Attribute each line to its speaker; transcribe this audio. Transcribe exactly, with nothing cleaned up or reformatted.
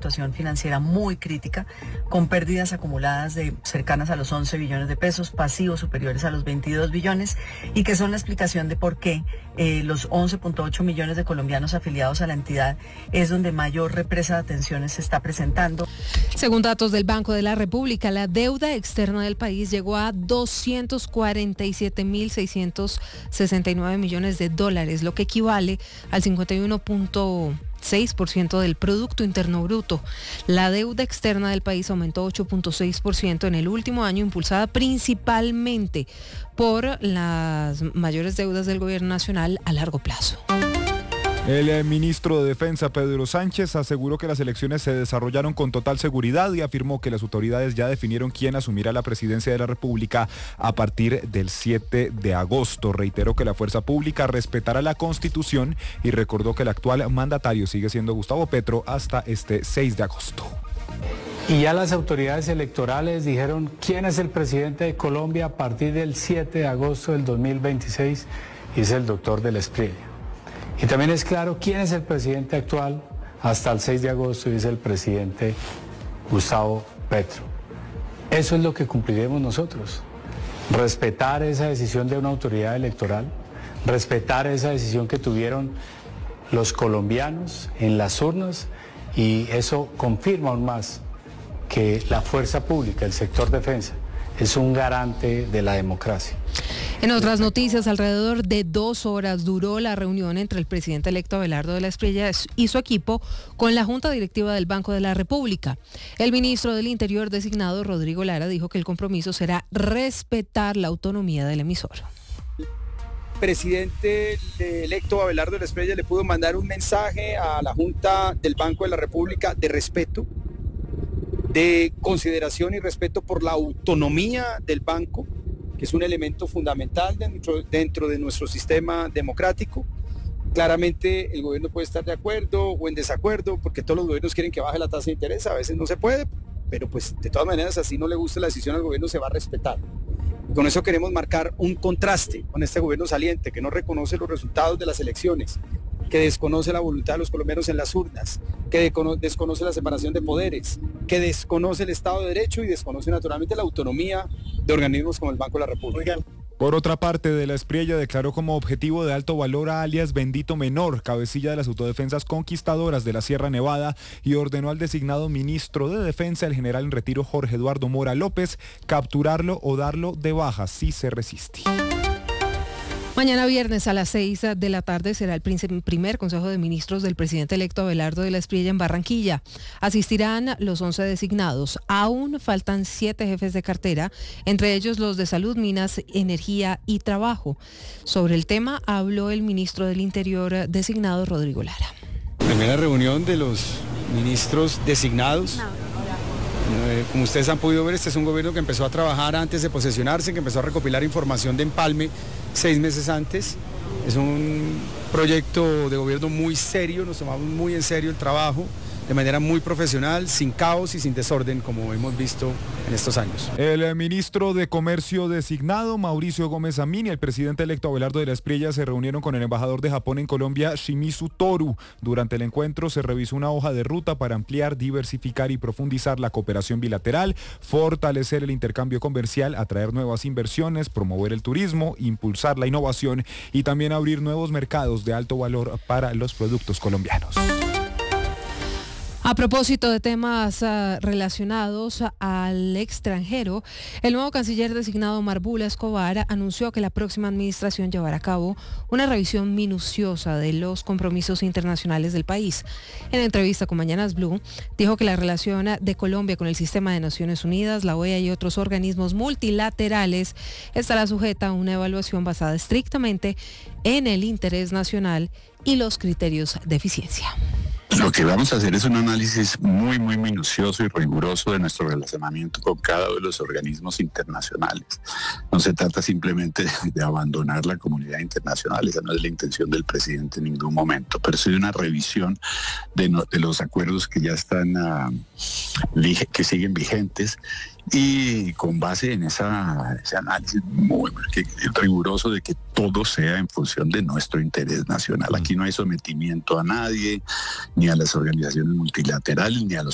Speaker 1: situación financiera muy crítica, con pérdidas acumuladas de cercanas a los once billones de pesos, pasivos superiores a los veintidós billones, y que son la explicación de por qué eh, los once punto ocho millones de colombianos afiliados a la entidad es donde mayor represa de atenciones se está presentando.
Speaker 2: Según datos del Banco de la República, la deuda externa del país llegó a doscientos cuarenta y siete mil seiscientos sesenta y nueve millones de dólares, lo que equivale al cincuenta y uno punto seis por ciento del Producto Interno Bruto. La deuda externa del país aumentó ocho punto seis por ciento en el último año, impulsada principalmente por las mayores deudas del gobierno nacional a largo plazo.
Speaker 3: El ministro de Defensa, Pedro Sánchez, aseguró que las elecciones se desarrollaron con total seguridad y afirmó que las autoridades ya definieron quién asumirá la presidencia de la República a partir del siete de agosto. Reiteró que la fuerza pública respetará la Constitución y recordó que el actual mandatario sigue siendo Gustavo Petro hasta este seis de agosto.
Speaker 4: Y ya las autoridades electorales dijeron quién es el presidente de Colombia a partir del siete de agosto del dos mil veintiséis, y es el doctor de la Espriella. Y también es claro quién es el presidente actual hasta el seis de agosto, y es el presidente Gustavo Petro. Eso es lo que cumpliremos nosotros. Respetar esa decisión de una autoridad electoral, respetar esa decisión que tuvieron los colombianos en las urnas, y eso confirma aún más que la fuerza pública, el sector defensa, es un garante de la democracia.
Speaker 2: En otras noticias, alrededor de dos horas duró la reunión entre el presidente electo Abelardo de la Espriella y su equipo con la Junta Directiva del Banco de la República. El ministro del Interior designado, Rodrigo Lara, dijo que el compromiso será respetar la autonomía del emisor.
Speaker 5: El presidente electo Abelardo de la Espriella le pudo mandar un mensaje a la Junta del Banco de la República de respeto, de consideración y respeto por la autonomía del banco, que es un elemento fundamental dentro, dentro de nuestro sistema democrático. Claramente el gobierno puede estar de acuerdo o en desacuerdo, porque todos los gobiernos quieren que baje la tasa de interés, a veces no se puede, pero pues de todas maneras, así no le gusta la decisión al gobierno, se va a respetar. Y con eso queremos marcar un contraste con este gobierno saliente, que no reconoce los resultados de las elecciones, que desconoce la voluntad de los colombianos en las urnas, que desconoce la separación de poderes, que desconoce el Estado de Derecho y desconoce naturalmente la autonomía de organismos como el Banco de la República.
Speaker 3: Por otra parte, de la Espriella declaró como objetivo de alto valor a alias Bendito Menor, cabecilla de las autodefensas conquistadoras de la Sierra Nevada, y ordenó al designado ministro de Defensa, el general en retiro Jorge Eduardo Mora López, capturarlo o darlo de baja si se resiste.
Speaker 2: Mañana viernes a las seis de la tarde será el primer Consejo de Ministros del presidente electo Abelardo de la Espriella en Barranquilla. Asistirán los once designados. Aún faltan siete jefes de cartera, entre ellos los de Salud, Minas, Energía y Trabajo. Sobre el tema habló el ministro del Interior designado, Rodrigo Lara.
Speaker 5: Primera reunión de los ministros designados. Como ustedes han podido ver, este es un gobierno que empezó a trabajar antes de posesionarse, que empezó a recopilar información de empalme seis meses antes. Es un proyecto de gobierno muy serio, nos tomamos muy en serio el trabajo, de manera muy profesional, sin caos y sin desorden, como hemos visto en estos años.
Speaker 3: El ministro de Comercio designado, Mauricio Gómez Amín, y el presidente electo Abelardo de la Espriella se reunieron con el embajador de Japón en Colombia, Shimizu Toru. Durante el encuentro se revisó una hoja de ruta para ampliar, diversificar y profundizar la cooperación bilateral, fortalecer el intercambio comercial, atraer nuevas inversiones, promover el turismo, impulsar la innovación y también abrir nuevos mercados de alto valor para los productos colombianos.
Speaker 2: A propósito de temas uh, relacionados al extranjero, el nuevo canciller designado Marbula Escobar anunció que la próxima administración llevará a cabo una revisión minuciosa de los compromisos internacionales del país. En entrevista con Mañanas Blue, dijo que la relación de Colombia con el sistema de Naciones Unidas, la O E A y otros organismos multilaterales estará sujeta a una evaluación basada estrictamente en el interés nacional y los criterios de eficiencia.
Speaker 6: Lo que vamos a hacer es un análisis muy, muy minucioso y riguroso de nuestro relacionamiento con cada uno de los organismos internacionales. No se trata simplemente de, de abandonar la comunidad internacional, esa no es la intención del presidente en ningún momento, pero sí de una revisión de, no, de los acuerdos que ya están, uh, que siguen vigentes, y con base en esa, ese análisis muy que, riguroso de que todo sea en función de nuestro interés nacional. Aquí no hay sometimiento a nadie, ni a las organizaciones multilaterales, ni a los